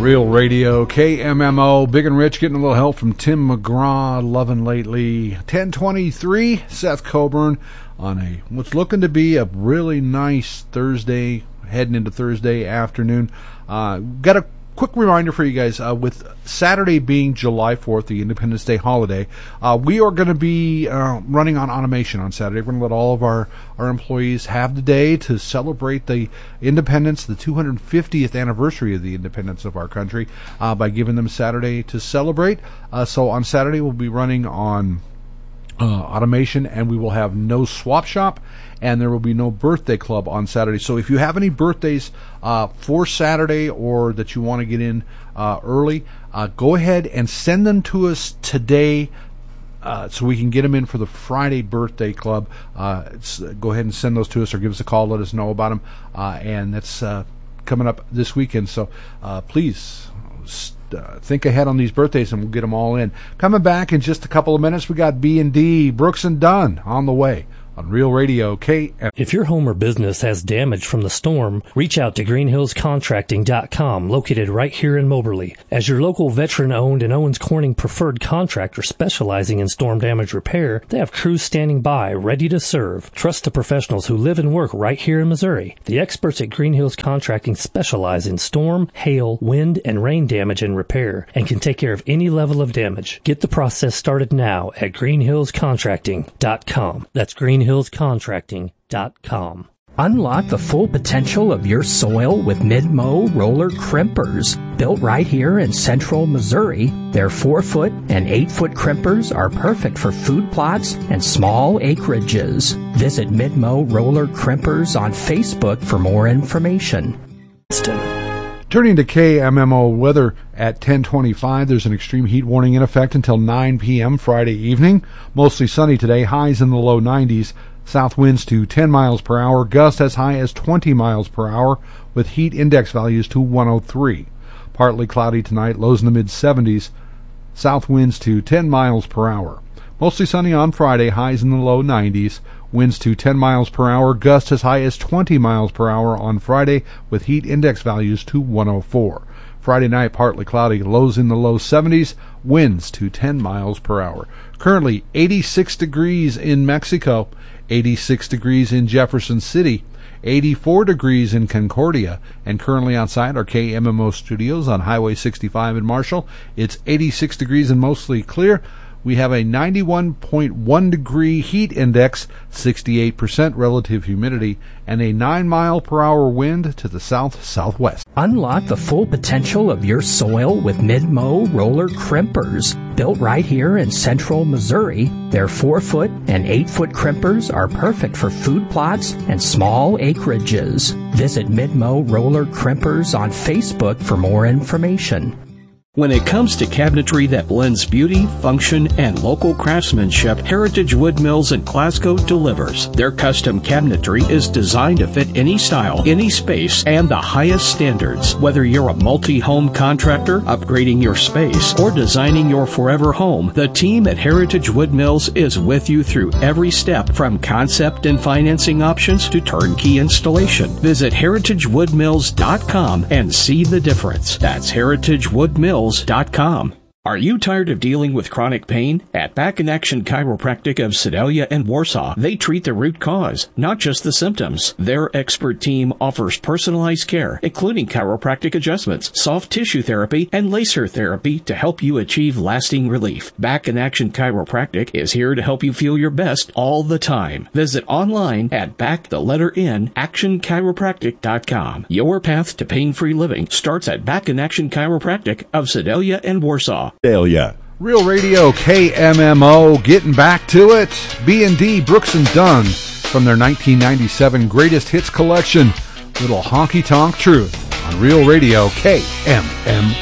Real Radio, KMMO, Big and Rich, getting a little help from Tim McGraw, Lovin' Lately. 10:23, Seth Coburn on what's looking to be a really nice Thursday, heading into Thursday afternoon. Got a quick reminder for you guys, with Saturday being July 4th, the Independence Day holiday, we are going to be running on automation on Saturday. We're going to let all of our employees have the day to celebrate the independence, the 250th anniversary of the independence of our country, by giving them Saturday to celebrate. So on Saturday, we'll be running on automation, and we will have no swap shop, and there will be no birthday club on Saturday. So if you have any birthdays for Saturday or that you want to get in early, go ahead and send them to us today so we can get them in for the Friday birthday club. Go ahead and send those to us or give us a call, let us know about them, and that's coming up this weekend. So please think ahead on these birthdays, and we'll get them all in. Coming back in just a couple of minutes, we got B&D, Brooks and Dunn on the way on Real Radio KM. If your home or business has damage from the storm, reach out to greenhillscontracting.com, located right here in Moberly. As your local veteran-owned and Owens Corning preferred contractor specializing in storm damage repair, they have crews standing by, ready to serve. Trust the professionals who live and work right here in Missouri. The experts at Green Hills Contracting specialize in storm, hail, wind, and rain damage and repair, and can take care of any level of damage. Get the process started now at greenhillscontracting.com. That's greenhillscontracting.com. Unlock the full potential of your soil with Mid-Mow roller crimpers. Built right here in central Missouri, their 4-foot and 8-foot crimpers are perfect for food plots and small acreages. Visit Mid-Mow roller crimpers on Facebook for more information. Turning to KMMO weather at 10:25, there's an extreme heat warning in effect until 9 p.m. Friday evening. Mostly sunny today, highs in the low 90s. South winds to 10 miles per hour, gusts as high as 20 miles per hour, with heat index values to 103. Partly cloudy tonight, lows in the mid-70s. South winds to 10 miles per hour. Mostly sunny on Friday, highs in the low 90s. Winds to 10 miles per hour, gusts as high as 20 miles per hour on Friday, with heat index values to 104. Friday night, partly cloudy, lows in the low 70s, winds to 10 miles per hour. Currently 86 degrees in Mexico, 86 degrees in Jefferson City, 84 degrees in Concordia, and currently outside our KMMO studios on Highway 65 in Marshall, it's 86 degrees and mostly clear. We have a 91.1 degree heat index, 68% relative humidity, and a 9 mile per hour wind to the south-southwest. Unlock the full potential of your soil with Mid-Mow roller crimpers. Built right here in central Missouri, their 4-foot and 8-foot crimpers are perfect for food plots and small acreages. Visit Mid-Mow roller crimpers on Facebook for more information. When it comes to cabinetry that blends beauty, function, and local craftsmanship, Heritage Wood Mills in Glasgow delivers. Their custom cabinetry is designed to fit any style, any space, and the highest standards. Whether you're a multi-home contractor, upgrading your space, or designing your forever home, the team at Heritage Wood Mills is with you through every step, from concept and financing options to turnkey installation. Visit heritagewoodmills.com and see the difference. That's heritagewoodmills.com. Are you tired of dealing with chronic pain? At Back in Action Chiropractic of Sedalia and Warsaw, they treat the root cause, not just the symptoms. Their expert team offers personalized care, including chiropractic adjustments, soft tissue therapy, and laser therapy to help you achieve lasting relief. Back in Action Chiropractic is here to help you feel your best all the time. Visit online at actionchiropractic.com. Your path to pain-free living starts at Back in Action Chiropractic of Sedalia and Warsaw. Real Radio KMMO, getting back to it. B&D, Brooks and Dunn, from their 1997 Greatest Hits collection, Little Honky Tonk Truth, on Real Radio KMMO.